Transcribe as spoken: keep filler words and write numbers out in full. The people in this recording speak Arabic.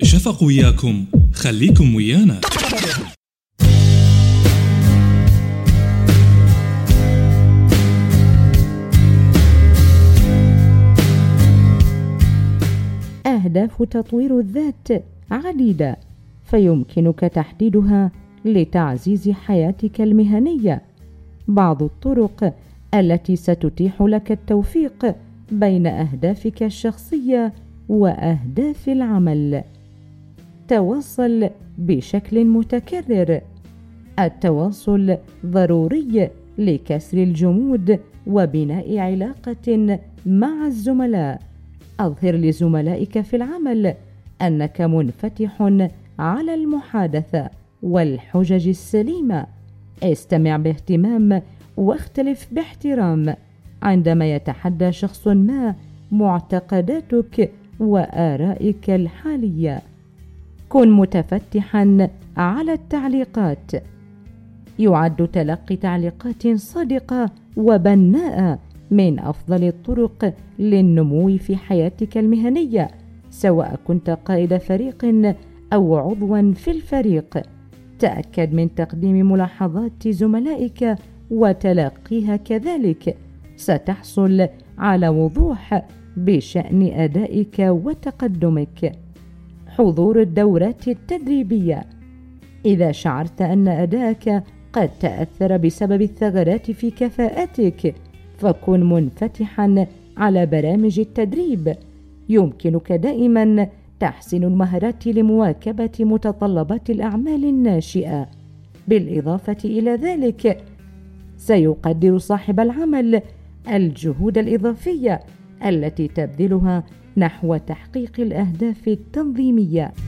شفق وياكم، خليكم ويانا. أهداف تطوير الذات عديدة، فيمكنك تحديدها لتعزيز حياتك المهنية. بعض الطرق التي ستتيح لك التوفيق بين أهدافك الشخصية وأهداف العمل: تواصل بشكل متكرر. التواصل ضروري لكسر الجمود وبناء علاقة مع الزملاء. أظهر لزملائك في العمل أنك منفتح على المحادثة والحجج السليمة. استمع باهتمام واختلف باحترام عندما يتحدى شخص ما معتقداتك وآرائك الحالية. كن متفتحا على التعليقات. يعد تلقي تعليقات صادقة وبناءة من أفضل الطرق للنمو في حياتك المهنية، سواء كنت قائد فريق أو عضوا في الفريق. تأكد من تقديم ملاحظات زملائك وتلقيها كذلك. ستحصل على وضوح بشأن أدائك وتقدمك. حضور الدورات التدريبية. إذا شعرت أن أداءك قد تأثر بسبب الثغرات في كفاءتك، فكن منفتحا على برامج التدريب. يمكنك دائما تحسين المهارات لمواكبة متطلبات الأعمال الناشئة. بالإضافة إلى ذلك، سيقدر صاحب العمل الجهود الإضافية التي تبذلها نحو تحقيق الأهداف التنظيمية.